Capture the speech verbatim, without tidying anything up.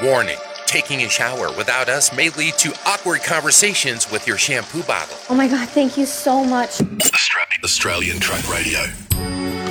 Warning, taking a shower without us may lead to awkward conversations with your shampoo bottle. Oh my God, thank you so much. Australian Truck Radio.